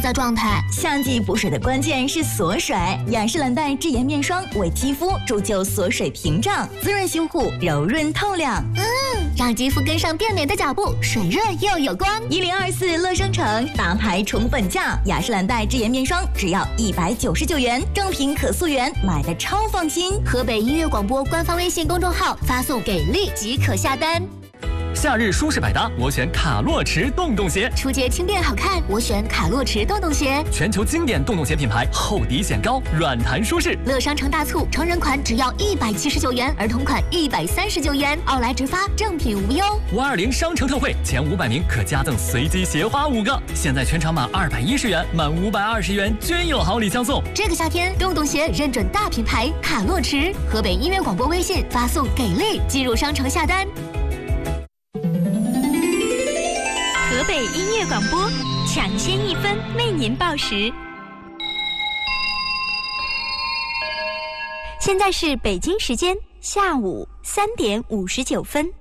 在状态。 夏季补水的关键是锁水，雅诗兰黛智妍面霜为肌肤铸就锁水屏障，滋润修护，柔润透亮。 让肌肤跟上变美的脚步，水润又有光。 1024乐商城大牌宠本价，雅诗兰黛智妍面霜只要199元，正品可溯源，买的超放心。 河北音乐广播官方微信公众号发送给力即可下单。 夏日舒适百搭，我选卡洛驰洞洞鞋。 出街轻便好看，我选卡洛驰洞洞鞋。 全球经典洞洞鞋品牌，厚底显高，软弹舒适。 乐商城大促，成人款只要179元，儿童款139元，奥莱直发，正品无忧。 520商城特惠，前500名可加赠随机鞋花5个。现在全场满210元，满520元均有好礼相送。 这个夏天，洞洞鞋认准大品牌卡洛驰。河北音乐广播微信发送给力，进入商城下单。 河北音乐广播，抢先1分为您报时。现在是北京时间下午3点59分。